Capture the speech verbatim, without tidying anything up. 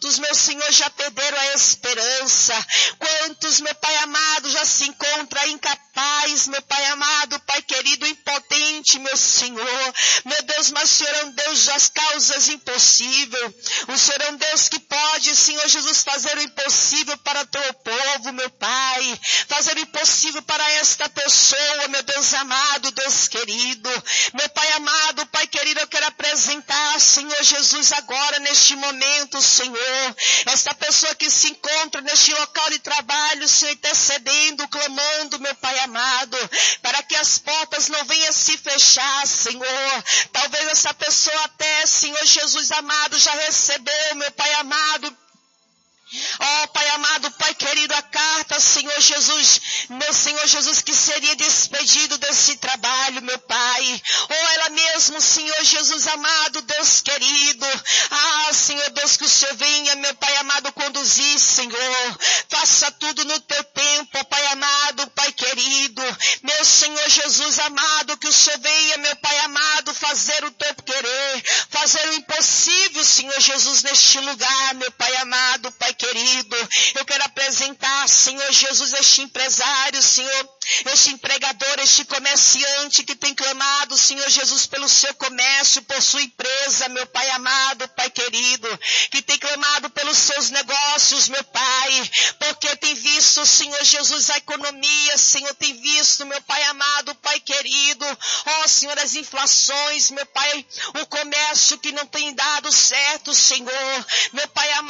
Quantos, meu Senhor, já perderam a esperança? Quantos, meu Pai amado, já se encontram incapaz, meu Pai amado, Pai querido, impotente, meu Senhor. Meu Deus, mas o Senhor é um Deus das causas impossíveis. O Senhor é um Deus que pode, Senhor Jesus, fazer o impossível para teu povo, meu Pai. Fazer o impossível para esta pessoa, meu Deus amado, Deus querido. Meu Pai amado, Pai querido, eu quero apresentar, Senhor Jesus, agora neste momento, Senhor, esta pessoa que se encontra neste local de trabalho, Senhor, intercedendo, clamando, meu Pai amado, para que as portas não venham se fechar, Senhor. Talvez essa pessoa até, Senhor Jesus amado, já recebeu, meu Pai amado, ó, Pai amado, Pai querido, a carta, Senhor Jesus, meu Senhor Jesus, que seria despedido desse trabalho, meu Pai. Ou ela mesmo, Senhor Jesus amado, Deus querido. Ah, Senhor Deus, que o Senhor venha, meu Pai amado, conduzir, Senhor. Faça tudo no teu tempo, Pai amado, Pai querido. Meu Senhor Jesus amado, que o Senhor venha, meu Pai amado, fazer o teu querer. Fazer o impossível, Senhor Jesus, neste lugar, meu Pai amado, Pai querido. Eu quero apresentar, Senhor Jesus, este empresário, Senhor, este empregador, este comerciante que tem clamado, Senhor Jesus, pelo seu comércio, por sua empresa, meu Pai amado, Pai querido, que tem clamado pelos seus negócios, meu Pai, porque tem visto, Senhor Jesus, a economia, Senhor, tem visto, meu Pai amado, Pai querido, ó Senhor, as inflações, meu Pai, o comércio que não tem dado certo, Senhor, meu Pai amado,